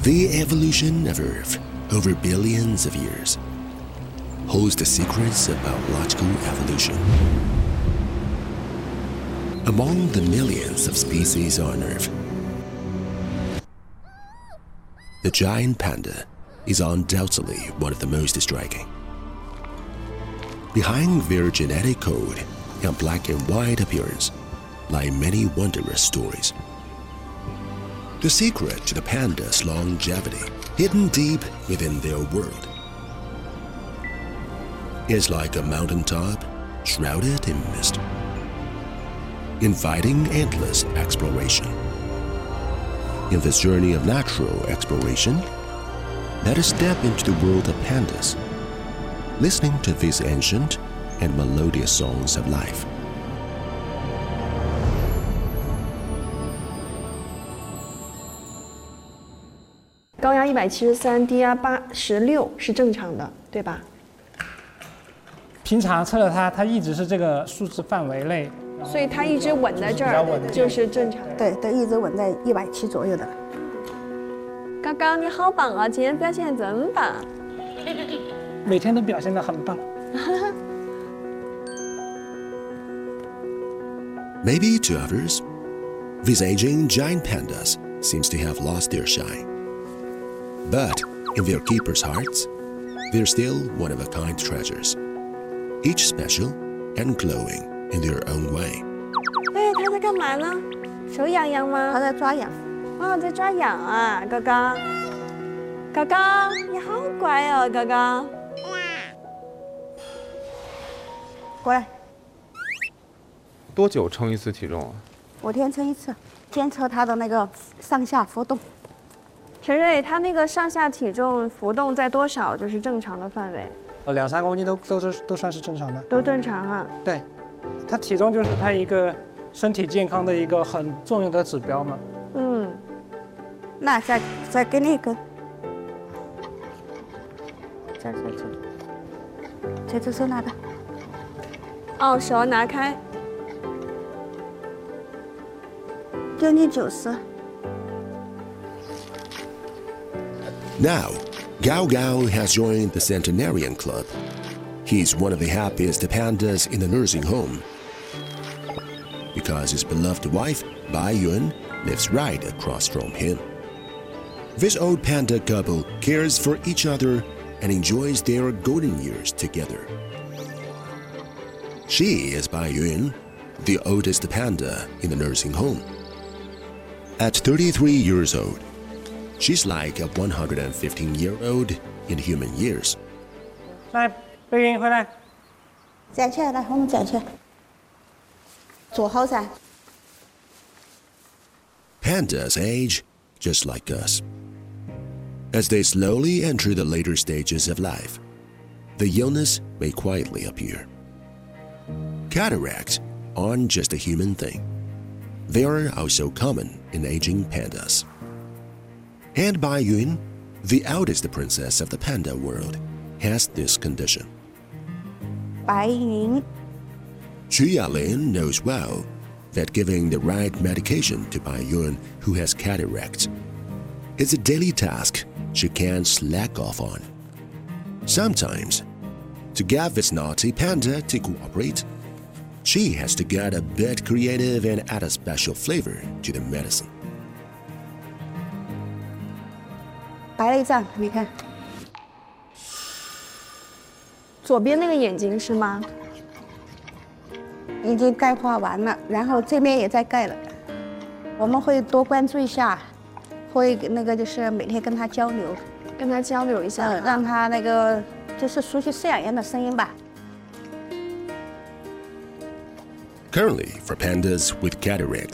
The evolution of Earth over billions of years holds the secrets of biological evolution. Among the millions of species on Earth, the giant panda is undoubtedly one of the most striking. Behind their genetic code and black and white appearance lie many wondrous stories. The secret to the panda's longevity, hidden deep within their world, is like a mountaintop shrouded in mist, inviting endless exploration. In this journey of natural exploration, let us step into the world of pandas, listening to these ancient and melodious songs of life. 高压173，低压86是正常的，对吧？ 平常测了它一直是这个数字范围内， 所以它一直稳在这儿，就是正常。 对，一直稳在170左右的。 刚刚你好棒啊！今天表现真棒。 每天都表现得很棒。 Maybe to others, these aging giant pandas seems to have lost their shine. But in their keepers' hearts, they're still one-of-a-kind treasures, each special and glowing in their own way. 哎，他在干嘛呢？手痒痒吗？ 他在抓痒。 哦，在抓痒啊，哥哥。哥哥，你好乖哦，哥哥。 过来。 多久称一次体重啊 ？5天称一次，监测他的那个上下浮动。 陈瑞，他那个上下体重浮动在多少就是正常的范围 ？2、3公斤都算是正常的。 都正常啊。 对，他体重就是他一个身体健康的一个很重要的指标嘛。 嗯。 那再给你一根。这只手拿的。 哦，手拿开。 将近90。 Now, Gao Gao has joined the Centenarian Club. He's one of the happiest pandas in the nursing home because his beloved wife, Bai Yun, lives right across from him. This old panda couple cares for each other and enjoys their golden years together. She is Bai Yun, the oldest panda in the nursing home. At 33 years old, she's like a 115-year-old in human years. 来，贝英回来。 站起来，来，我们站起来。坐好噻。 Pandas age just like us. As they slowly enter the later stages of life, the illness may quietly appear. Cataracts aren't just a human thing. They are also common in aging pandas. And Bai Yun, the eldest princess of the panda world, has this condition. 白云。 Xu Yalin knows well that giving the right medication to Bai Yun, who has cataracts, is a daily task she can't slack off on. Sometimes, to get this naughty panda to cooperate, she has to get a bit creative and add a special flavor to the medicine. 白了一张，你看。 左边那个眼睛是吗？ 已经钙化完了，然后这边也在钙了。我们会多关注一下，会那个就是每天跟他交流， 跟他交流一下， 让他那个就是熟悉饲养员的声音吧。 Currently, for pandas with cataract,